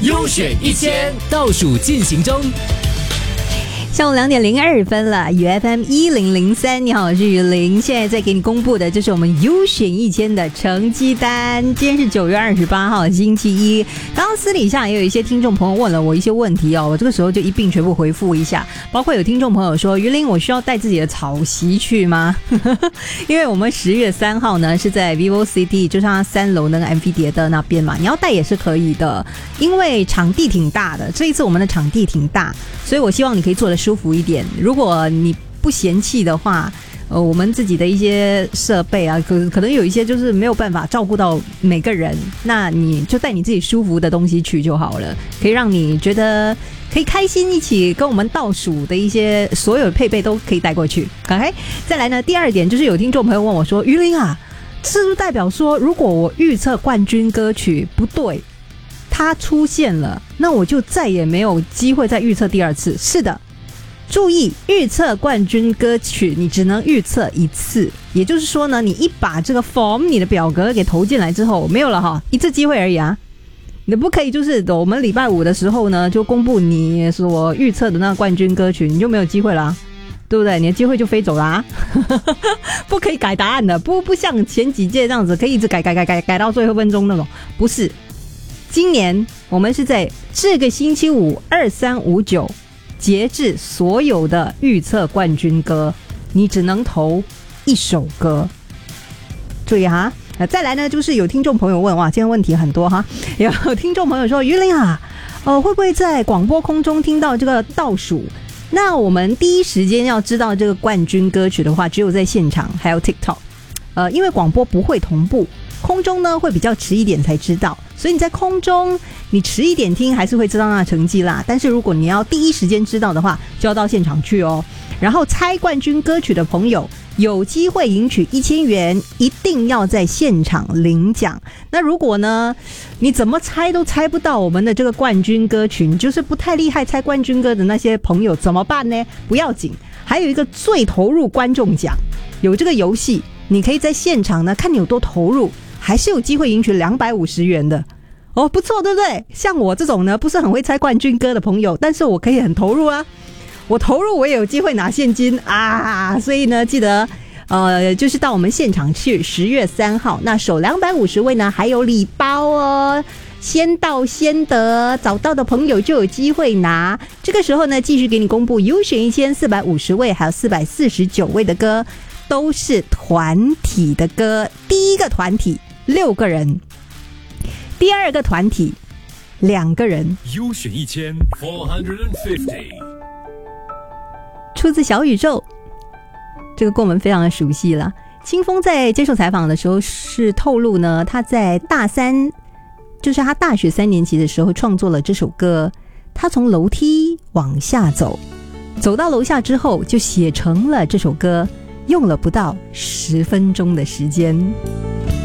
优选1000倒数进行中。 下午2点02分了，UFM 1003，你好，我是雨林，现在在给你公布的就是我们优选1000的成绩单。今天是9月28号，星期一。刚刚私底下也有一些听众朋友问了我一些问题哦，我这个时候就一并全部回复一下。包括有听众朋友说，雨林，我需要带自己的草席去吗？因为我们10月3号呢是在 VivoCity， 就是它3楼那个 Amphitheater 那边嘛，你要带也是可以的，因为场地挺大的，这一次我们的场地挺大，所以我希望你可以做得舒服一点。如果你不嫌弃的话，我们自己的一些设备啊，可能有一些就是没有办法照顾到每个人，那你就带你自己舒服的东西去就好了，可以让你觉得可以开心，一起跟我们倒数的一些所有的配备都可以带过去。OK， 再来呢，第二点就是有听众朋友问我说，于林啊，是不是代表说如果我预测冠军歌曲不对，它出现了，那我就再也没有机会再预测第二次？是的，注意，预测冠军歌曲你只能预测一次，也就是说呢，你一把这个 form 你的表格给投进来之后没有了哈，一次机会而已啊。你不可以就是我们礼拜5的时候呢就公布你所预测的那个冠军歌曲，你就没有机会啦，对不对？你的机会就飞走啦。不可以改答案的，不像前几届这样子可以一直改到最后分钟那种，不是。今年我们是在这个星期五2359截至所有的预测冠军歌，你只能投一首歌，注意哈。再来呢，就是有听众朋友问，哇，今天问题很多哈。有听众朋友说，于林啊，会不会在广播空中听到这个倒数？那我们第一时间要知道这个冠军歌曲的话，只有在现场还有 TikTok，因为广播不会同步，空中呢会比较迟一点才知道，所以你在空中你迟一点听还是会知道那成绩啦。但是如果你要第一时间知道的话，就要到现场去哦。然后猜冠军歌曲的朋友有机会赢取1000元，一定要在现场领奖。那如果呢你怎么猜都猜不到我们的这个冠军歌曲，你就是不太厉害猜冠军歌的那些朋友怎么办呢？不要紧，还有一个最投入观众奖，有这个游戏，你可以在现场呢看你有多投入，还是有机会赢取250元的哦，不错对不对？像我这种呢不是很会猜冠军歌的朋友，但是我可以很投入啊，我投入我也有机会拿现金啊，所以呢记得就是到我们现场去10月3号，那首250位呢还有礼包哦，先到先得，找到的朋友就有机会拿。这个时候呢继续给你公布优选1450位还有449位的歌，都是团体的歌。第一个团体6个人，第二个团体2个人。 优选1450， 出自小宇宙，这个过我们非常的熟悉了。清风在接受采访的时候是透露呢，他在大3，就是他大学3年级的时候创作了这首歌。他从楼梯往下走，走到楼下之后就写成了这首歌，用了不到10分钟的时间。